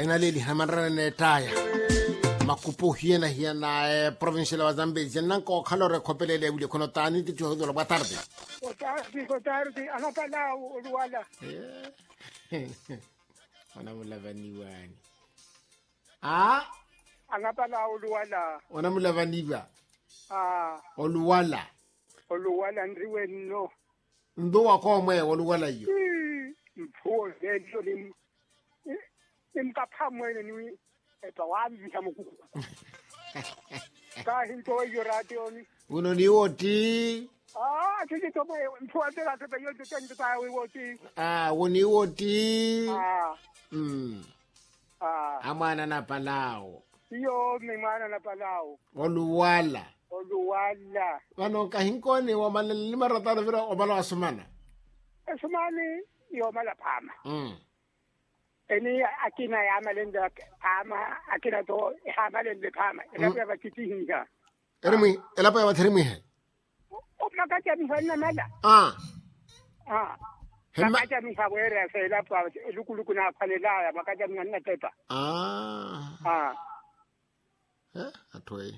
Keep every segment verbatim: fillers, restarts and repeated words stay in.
henaleli hamarane taya makupo hiena hiena eh, provincial wa Zambezi nanko khalore khopelele bule kono tani ti tjodo ba tarde o tarde ko tarde ana pala ulwala ona mulavani wani ah ana pala ulwala ona mulavani ba ah oluwala ulwala ndiwe no ndo wakomwe oluwala yo mfo ndio ni imkaphamwe ni eta wami ntamukuku ka hinto yo radio ni uno ni woti ah tiji to me mfo atela te yo te tende ta we woti ah woni woti ah mm ah amana na palao yo me mana na palao oluwala oluwala wano ka hinkoni wa malali maratara vira obala asumana asumani yo mala pama mm eni akina ya malenda ama akina to ha malenda pama ela ba kitihinga erimi ela pa wa therimi he o makati mi hana mala ah ah Hema- makati mi hawere se ela pa lukuluku na phalela ya makati mi nna tepa ah ah eh atwe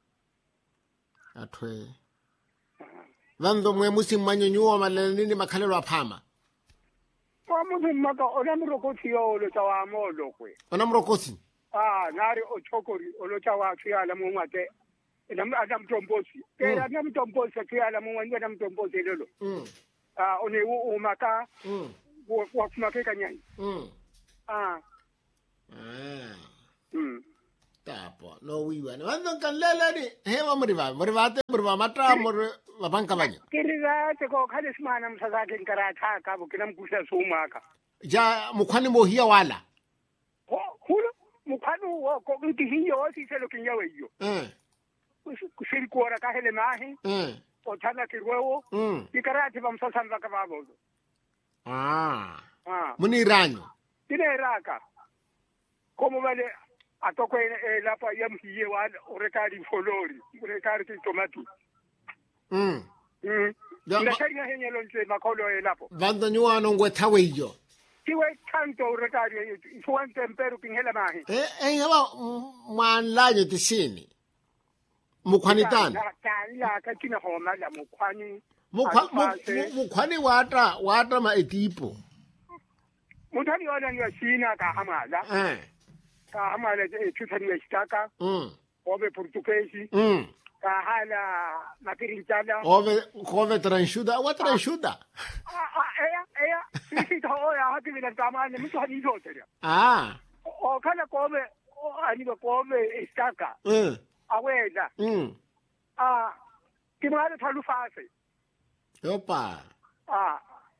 atwe vando mwe musimanyonyo malali ni makhalelo aphama kwa muthu maka ona mrokoti yo lo tawa molo kwe ona mrokosi ah nari o chokori o lo tawa fiala mu ngate ina ada mtombosi era na mtombosi fiala mu ngate na mtombosi lelo mm ah one u maka mm wa wa kumake kanyai mm ah ah mm tapo no wiwa no vando kanlela ni hewa mriva mriva te mriva matra mr vabanka banya kirira te ko khale smana msasa ke karata ka bo kinam kusha sumaka ja mukhani mohia wala ho hulo mukhanu wo ko nti hiyo si selo kinyawe yo eh kusiri kuora ka hele mahi eh o thana kirwewo mm ikarati ba msasa mbaka babo ah ah muni ranyo ine raka como vale atoko lapha yamhiye wa urekari folori urekari tomati mm mm Ya- ndashanya henye lonje makolo lapho vando nyuano ngwethawe iyo kiwe kanto urekari fuan tempero kinhela mahi eh eh hewa mwanlanye tisini mukhani tani la ka kina homa la mukhwani mukha mukhani wata wata ma etipo muthani ona ni sina ka hamala eh ka hamala e tuthani ya staka mm obe portuguesi mm ka hala makirinjala ove ove transhuda wa transhuda ah eya eya sisi to ya hati bila kama ni mtu hani zote ah o kana kobe o ani ko kobe staka eh aweza mm ah kimara thalu fase yopa ah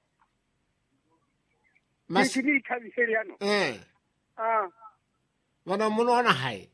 mas sisi ni kabi seriano eh ah wana munona hai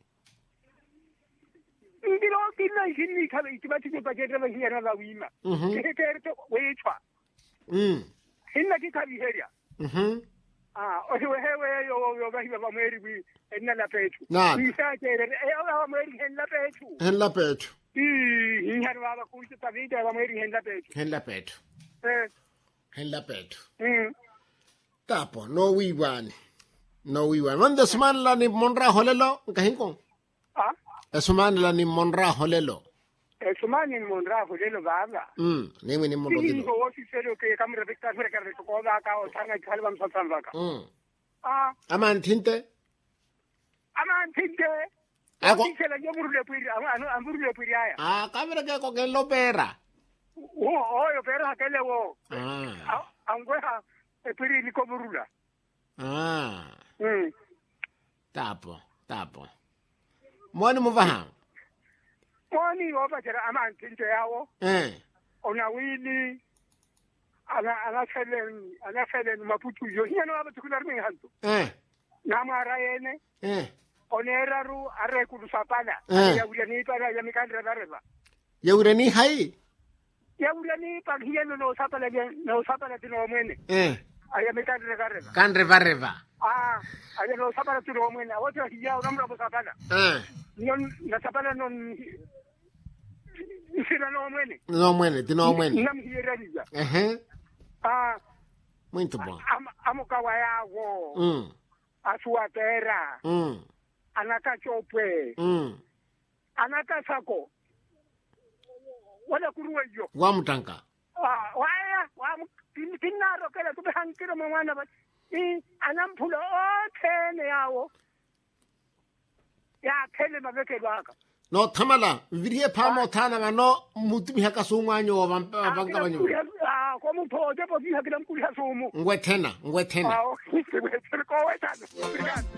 ndilo kila sisi kabi itibati ko pakete ba hiya na wima mhm kete to wechwa mm hinna ki kabi heria mhm ah o hewe yo yo ba hiya ba mweri bi enna la petu Na. isa kere e o ba mweri henna petu henla petu i hinhar baba kuisi tavita ba mweri henna petu henla petu eh henla petu mm tapo no wiwani no wiwani wanda suman la ni monra holelo kahinko ah suman la ni monra holelo e sumani monra ho lelo baba mm nemi ni monro ti dilo ho si selo ke kamera vikta fere kar ko ga ka o tanga khalbam satsan ka mm ah aman tinte aman tinte Ako- ako sela yomuru le piri anu amburu le piri aya ah kamera ke ko gelo pera o o yo pera kele wo ah angwe ha e piri ni ko burula ah mm tapo tapo mwani muvaha moni o ba jera aman tinte yawo eh ona wili ana ana felen ana felen maputu yo hiano aba tukular mi hanto eh na mara yene eh oneraru are ku sapana Eh. ya ulani para ya mikandra dareba yeureni hai ya ulani pa hiano no sapana no sapana tino mwene eh aya mikandra dareba kan reva reva ah aya no sapana tino mwene awote hiya unamra sapana eh non na sapana non sina no mwene no mwene tino mwene nam hieraniza eh ah muito bom am amukawa yawo mm asuatera mm anaka chope mm anaka sako wala kuruwa yo wa mutanka ah waya wa tinaro kala tu hankiro mwana ba i anampulo othene yawo ya thele mabeke baka no thamala virie phamo thana ba no mutumi haka sungwanyo ba banka banyo ah ko mutho je bo di hakila mkuli hasumu ngwethena ngwethena ah okay ko wetana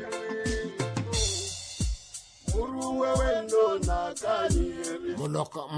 moloko